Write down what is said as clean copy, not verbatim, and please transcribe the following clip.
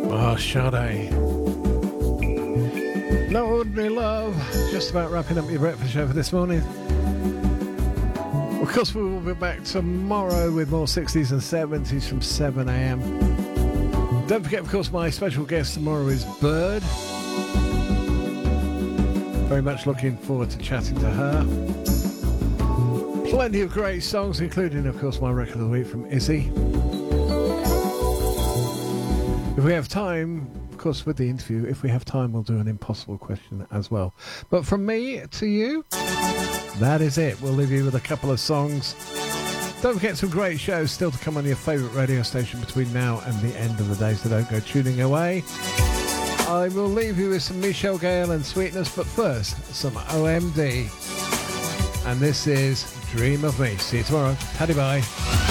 Oh, Sade. No Ordinary Love. Just about wrapping up your breakfast show for this morning. Of course, we will be back tomorrow with more 60s and 70s from 7 a.m. Don't forget, of course, my special guest tomorrow is Bird. Very much looking forward to chatting to her. Plenty of great songs, including, of course, my record of the week from Izzy. If we have time, of course, with the interview, if we have time, we'll do an impossible question as well. But from me to you, that is it. We'll leave you with a couple of songs. Don't forget some great shows still to come on your favourite radio station between now and the end of the day, so don't go tuning away. I will leave you with some Michelle Gale and Sweetness, but first, some OMD. And this is Dream of Me. See you tomorrow. Paddy bye.